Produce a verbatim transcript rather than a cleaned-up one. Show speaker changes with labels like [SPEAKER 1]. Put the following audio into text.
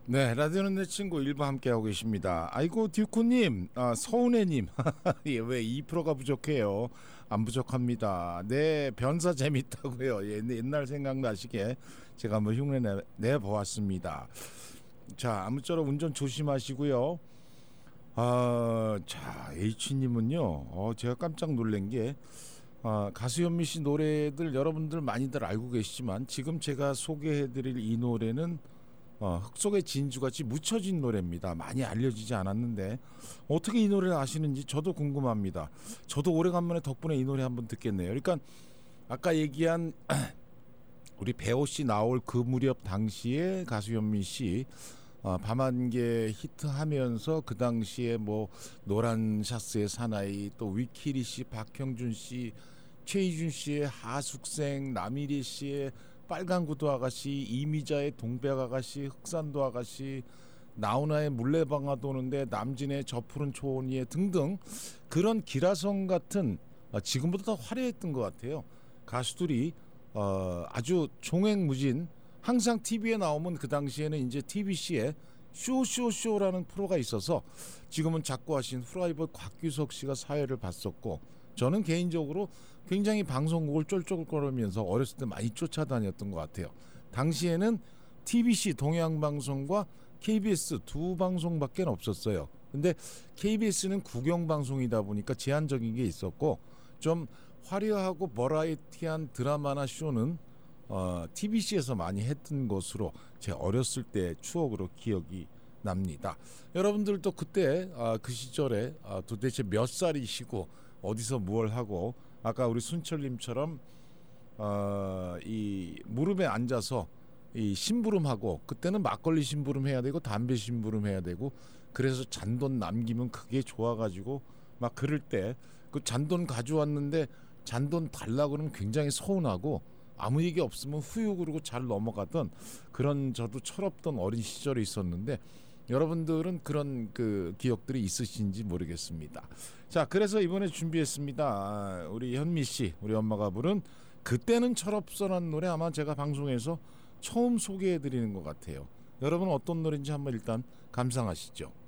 [SPEAKER 1] 네, 라디오는 내 친구 일부 함께하고 계십니다. 아이고 듀쿠님, 아, 서운해님, 예, 왜 이 퍼센트가 부족해요? 안 부족합니다. 네, 변사 재밌다고요. 예, 옛날 생각나시게 제가 한번 흉내 내, 내보았습니다. 자, 아무쪼록 운전 조심하시고요. 아, 자, H님은요, 어, 제가 깜짝 놀란 게 아, 가수 현미 씨 노래들 여러분들 많이들 알고 계시지만 지금 제가 소개해드릴 이 노래는 어, 흙 속의 진주같이 묻혀진 노래입니다. 많이 알려지지 않았는데 어떻게 이 노래를 아시는지 저도 궁금합니다. 저도 오래간만에 덕분에 이 노래 한번 듣겠네요. 그러니까 아까 얘기한 우리 배호 씨 나올 그 무렵 당시에 가수 현미 씨 어, 밤안개 히트하면서 그 당시에 뭐 노란 샤스의 사나이, 또 위키리 씨, 박형준 씨, 최희준 씨의 하숙생, 남일희 씨의 빨간 구두 아가씨, 이미자의 동백 아가씨, 흑산도 아가씨, 나훈아의 물레방아 도는데, 남진의 저 푸른 초원 위에 등등 그런 기라성 같은 어, 지금보다 더 화려했던 것 같아요. 가수들이 어, 아주 종횡무진 항상 티비에 나오면 그 당시에는 이제 티비씨에 쇼쇼쇼라는 프로가 있어서 지금은 작고하신 후라이버 곽규석 씨가 사회를 봤었고, 저는 개인적으로 굉장히 방송국을 쫄쫄거리면서 어렸을 때 많이 쫓아다녔던 것 같아요. 당시에는 티비씨 동양방송과 케이비에스 두 방송밖에 없었어요. 근데 케이비에스는 국영방송이다 보니까 제한적인 게 있었고, 좀 화려하고 버라이티한 드라마나 쇼는 어, 티비씨에서 많이 했던 것으로 제 어렸을 때 추억으로 기억이 납니다. 여러분들도 그때 아, 그 시절에 아, 도대체 몇 살이시고 어디서 뭘 하고, 아까 우리 순철님처럼 어, 이 무릎에 앉아서 이 심부름하고, 그때는 막걸리 심부름 해야 되고 담배 심부름 해야 되고, 그래서 잔돈 남기면 그게 좋아가지고 막 그럴 때 그 잔돈 가져왔는데 잔돈 달라고 그러면 굉장히 서운하고 아무 얘기 없으면 후유 그러고 잘 넘어가던 그런, 저도 철없던 어린 시절이 있었는데 여러분들은 그런 그 기억들이 있으신지 모르겠습니다. 자, 그래서 이번에 준비했습니다. 우리 현미 씨, 우리 엄마가 부른 그때는 철없어라는 노래, 아마 제가 방송에서 처음 소개해드리는 것 같아요. 여러분 어떤 노래인지 한번 일단 감상하시죠.